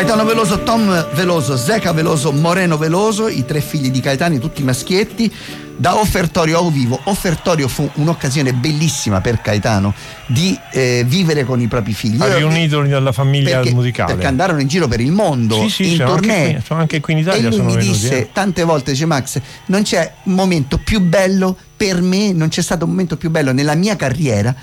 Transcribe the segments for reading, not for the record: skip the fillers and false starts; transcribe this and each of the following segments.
Caetano Veloso, Tom Veloso, Zeca Veloso, Moreno Veloso, i 3 figli di Caetano, tutti maschietti. Da Offertorio a Uvivo. Offertorio fu un'occasione bellissima per Caetano di vivere con i propri figli. Ha riunito la famiglia musicale. Perché andarono in giro per il mondo, sì, in tournée. Anche qui in Italia. E lui mi disse tante volte, dice Max, non c'è un momento più bello per me, non c'è stato un momento più bello nella mia carriera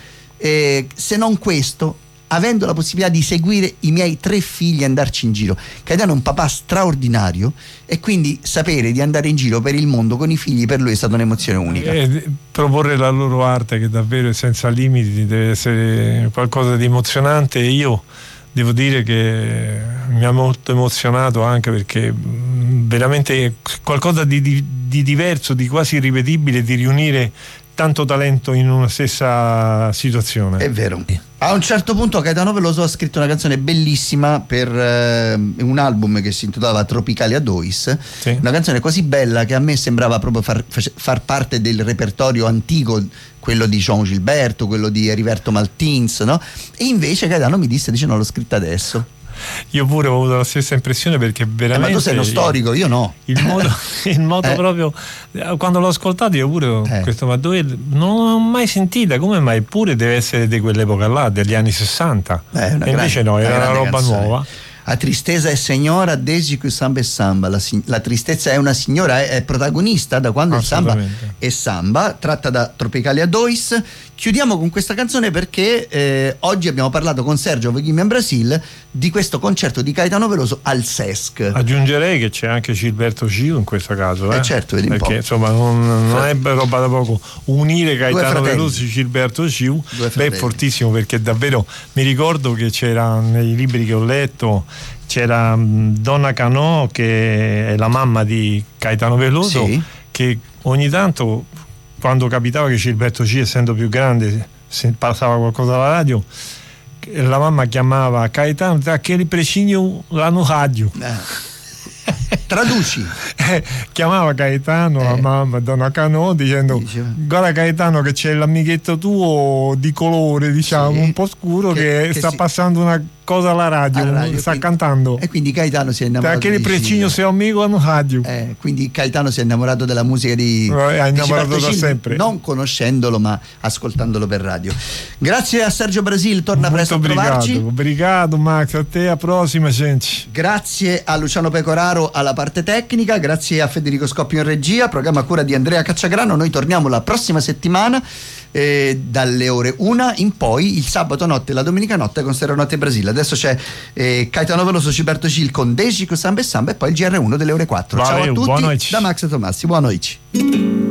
se non questo, avendo la possibilità di seguire i miei 3 figli e andarci in giro. Caetano è un papà straordinario e quindi sapere di andare in giro per il mondo con i figli per lui è stata un'emozione unica. Proporre la loro arte, che davvero è senza limiti, deve essere qualcosa di emozionante, e io devo dire che mi ha molto emozionato, anche perché veramente qualcosa di diverso, di quasi irripetibile, di riunire tanto talento in una stessa situazione. È vero. A un certo punto Caetano Veloso ha scritto una canzone bellissima per un album che si intitolava Tropicali a Dois, sì. Una canzone così bella che a me sembrava proprio far parte del repertorio antico, quello di João Gilberto, quello di Heriberto Maltins, no? E invece Caetano mi dice non l'ho scritta adesso. Io pure ho avuto la stessa impressione, perché veramente. Ma tu sei uno storico, io no. Il modo proprio. Quando l'ho ascoltato io pure questo, ma dove non l'ho mai sentita, come mai? Eppure deve essere di quell'epoca là, degli anni 60. E invece no, era una roba canzone. Nuova. A tristezza è signora desde que samba è samba. La tristezza è una signora, è protagonista da quando il samba è samba, tratta da Tropicali a Dois. Chiudiamo con questa canzone perché oggi abbiamo parlato con Sergio Voghimi in Brasil di questo concerto di Caetano Veloso al SESC. Aggiungerei che c'è anche Gilberto Gil in questo caso, certo, vedi un perché po'. Insomma non è roba da poco unire Caetano Veloso e Gilberto Gil. È fortissimo, perché davvero mi ricordo che c'era nei libri che ho letto, c'era Donna Canò, che è la mamma di Caetano Veloso, sì, che ogni tanto, quando capitava che Gilberto G, essendo più grande, se passava qualcosa alla radio, la mamma chiamava Caetano, che precinio la no radio. Traduci. Chiamava Caetano la mamma, Donna Canò, dicendo: guarda Caetano, che c'è l'amichetto tuo di colore, diciamo, sì, un po' scuro, che sta passando una cosa alla radio, sta cantando. E quindi Caetano si è innamorato di Precinio, sei amico alla radio. Quindi Caetano si è innamorato della musica di innamorato da sempre, non conoscendolo ma ascoltandolo per radio. Grazie a Sergio Brasil, torna presto a trovarci. Obrigado Max, a te, a prossima gente. Grazie a Luciano Pecoraro alla parte tecnica, grazie a Federico Scoppio in regia, programma a cura di Andrea Cacciagrano. Noi torniamo la prossima settimana dalle ore 1 in poi, il sabato notte e la domenica notte con Stereo Notte Brasile. Adesso c'è Caetano Veloso, Gilberto Gil con Desico Samba e Samba, e poi il GR1 delle ore 4. Ciao a tutti da Max Tomassi, buona noite.